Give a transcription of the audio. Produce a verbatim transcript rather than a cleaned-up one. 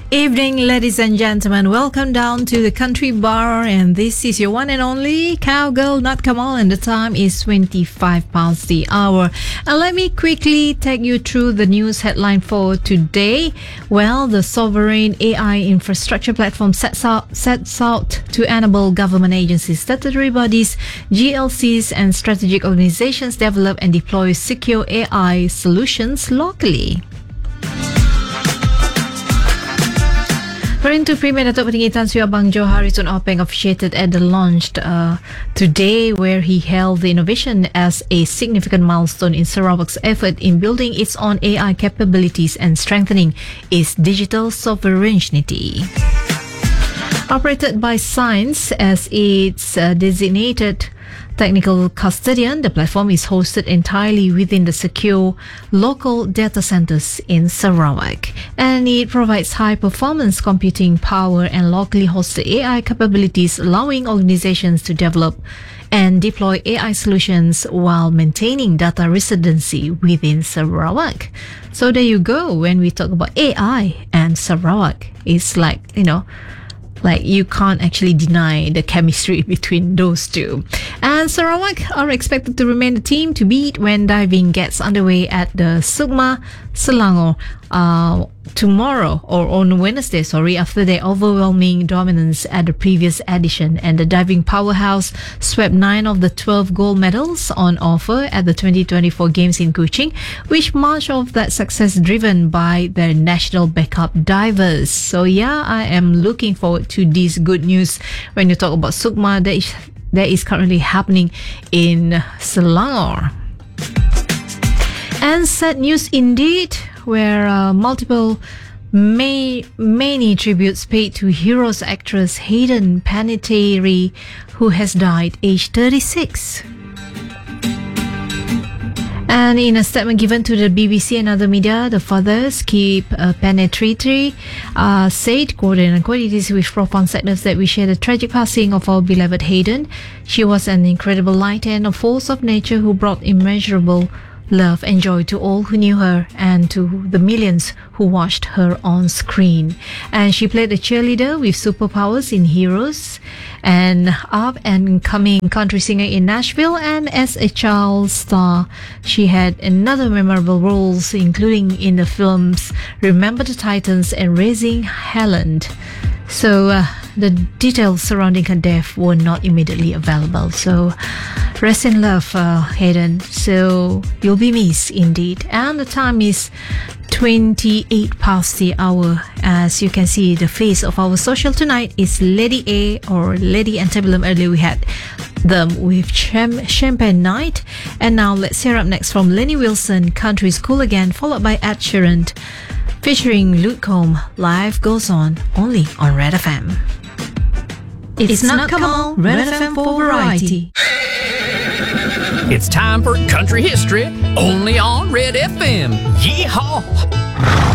Evening, ladies and gentlemen. Welcome down to the Country Bar, and this is your one and only Cowgirl Not Kamal, and the time is twenty-five past the hour. And let me quickly take you through the news headline for today. Well, the sovereign A I infrastructure platform sets out, sets out to enable government agencies, statutory bodies, G L Cs, and strategic organizations develop and deploy secure A I solutions locally. According to Premier Datuk Petinggi Tan Sri Abang Johari Tun Openg officiated at the launch uh, today, where he hailed the innovation as a significant milestone in Sarawak's effort in building its own A I capabilities and strengthening its digital sovereignty. Operated by Science as its uh, designated technical custodian, the platform is hosted entirely within the secure local data centers in Sarawak, and it provides high-performance computing power and locally hosted A I capabilities, allowing organizations to develop and deploy A I solutions while maintaining data residency within Sarawak. So there you go. When we talk about A I and Sarawak, it's like, you know, like you can't actually deny the chemistry between those two. And Sarawak are expected to remain the team to beat when diving gets underway at the Sukma Selangor uh, tomorrow or on Wednesday, sorry, after their overwhelming dominance at the previous edition. And the diving powerhouse swept nine of the twelve gold medals on offer at the twenty twenty-four Games in Kuching, which much of that success driven by their national backup divers. So yeah, I am looking forward to this good news when you talk about Sukma that is, that is currently happening in Selangor. And sad news indeed, where uh, multiple may, many tributes paid to Heroes actress Hayden Panettiere, who has died aged thirty-six. And in a statement given to the B B C and other media, the father, Skip uh, Panettiere, uh, said, quote and unquote, "It is with profound sadness that we share the tragic passing of our beloved Hayden. She was an incredible light and a force of nature who brought immeasurable love and joy to all who knew her and to the millions who watched her on screen." And she played a cheerleader with superpowers in Heroes, and up and coming country singer in Nashville, and as a child star she had another memorable roles, including in the films Remember the Titans and Raising Helen. So uh, the details surrounding her death were not immediately available. So rest in love, uh, Hayden. So you'll be missed indeed. And the time is twenty-eight past the hour. As you can see, the face of our social tonight is Lady A or Lady Antebellum. Earlier we had them with Cham- Champagne Night. And now let's hear up next from Lenny Wilson, Country School Again, followed by Ed Sheeran featuring Luke Combs, Life Goes On, only on Red F M. It's, it's not Kamal, Red F M for variety. It's time for Country History, only on Red F M. Yeehaw!